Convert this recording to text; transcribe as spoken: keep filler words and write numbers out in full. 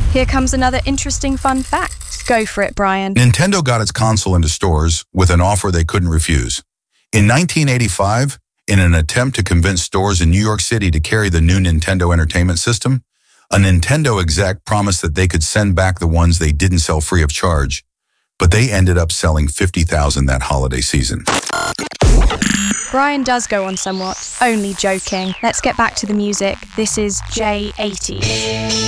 Here comes another interesting fun fact. Go for it, Brian. Nintendo got its console into stores with an offer they couldn't refuse. In nineteen eighty-five, in an attempt to convince stores in New York City to carry the new Nintendo Entertainment System, a Nintendo exec promised that they could send back the ones they didn't sell free of charge, but they ended up selling fifty thousand that holiday season. Brian does go on somewhat. Only joking. Let's get back to the music. This is J eighty.